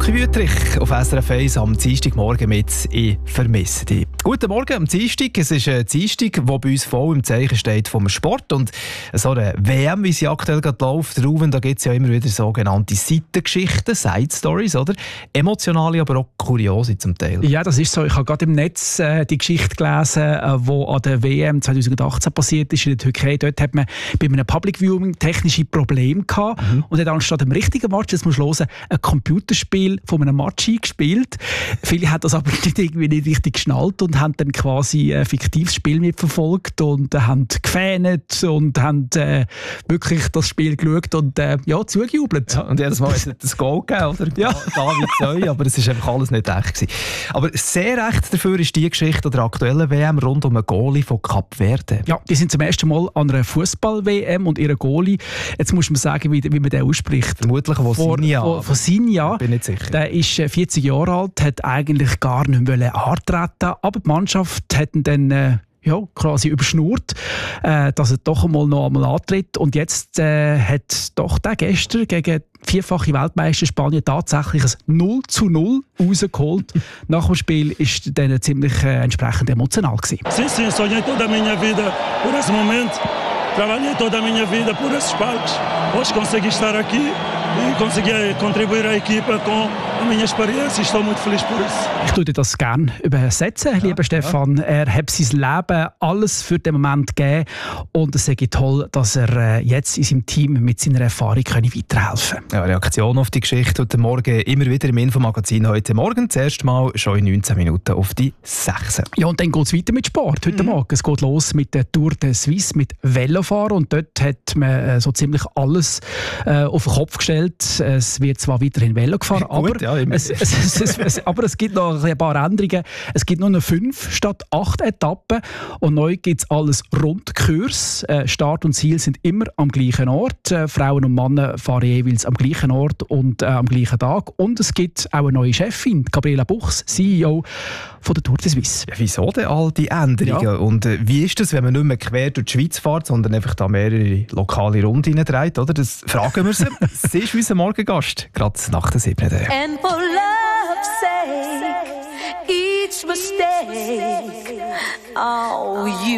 Sophie Wüttrich auf SRF 1 am Dienstagmorgen mit «Ich vermisse dich». Guten Morgen am Dienstag. Es ist ein Dienstag, der bei uns voll im Zeichen steht vom Sport. Und so eine WM, wie sie aktuell gerade läuft, Ruben, da gibt es ja immer wieder sogenannte Seitengeschichten, Side Stories, oder? Emotionale, aber auch kuriose zum Teil. Ja, das ist so. Ich habe gerade im Netz die Geschichte gelesen, die an der WM 2018 passiert ist in der Türkei. Dort hat man bei einem Public Viewing technische Probleme gehabt und hat anstatt dem richtigen Match, das muss man hören, ein Computerspiel von einem Match eingespielt. Viele haben das aber nicht richtig geschnallt und haben dann quasi ein fiktives Spiel mitverfolgt und haben gefähnet und haben wirklich das Spiel geschaut und zugejubelt. Ja, und jedes Mal hat es das Goal gegeben, oder? Ja. David Zeu, aber es ist einfach alles nicht echt gewesen. Aber sehr echt dafür ist die Geschichte der aktuellen WM rund um einen Goalie von Kap Verde. Ja, die sind zum ersten Mal an einer Fußball-WM und ihre Goalie, jetzt muss man sagen, wie man den ausspricht. Vermutlich von Sinja. Bin nicht sicher. Der ist 40 Jahre alt, hat eigentlich gar nicht antreten, aber die Mannschaft hat ihn dann quasi überschnurrt, dass er doch noch einmal antritt. Und jetzt hat doch der gestern gegen vierfache Weltmeister Spanien tatsächlich ein 0:0 rausgeholt. Nach dem Spiel war dann ziemlich entsprechend emotional gewesen. Sim, sonhei toda a minha vida por esse momento. Trabalhei toda a minha vida por esses palcos. Hoje consegui estar aqui e consegui contribuir à equipa com a minha experiência. Estou muito feliz por isso. Ich würde das gerne übersetzen, lieber Stefan. Er hat sein Leben alles für den Moment gegeben und es sei toll, dass er jetzt in seinem Team mit seiner Erfahrung weiterhelfen kann. Ja, Reaktion auf die Geschichte heute Morgen immer wieder im Infomagazin heute Morgen. Zuerst mal schon in 19 Minuten auf die 6. Ja, und dann geht es weiter mit Sport heute Morgen. Es geht los mit der Tour de Suisse, mit Velofahren und dort hat man so ziemlich alles auf den Kopf gestellt. Es wird zwar weiterhin Velo gefahren, Gut, aber es gibt noch ein paar Änderungen. Es gibt nur noch 5 statt 8 Etappen und neu gibt es alles Rundkurs. Start und Ziel sind immer am gleichen Ort. Frauen und Männer fahren jeweils am gleichen Ort und am gleichen Tag. Und es gibt auch eine neue Chefin, Gabriela Buchs, CEO von der Tour de Suisse. Ja, wieso denn all die Änderungen? Ja. Und wie ist das, wenn man nicht mehr quer durch die Schweiz fährt, sondern einfach da mehrere lokale Runden dreht, oder? Das fragen wir sie. Sie ist unser Morgengast, gerade nach der 7. And for love's sake, each mistake, oh, you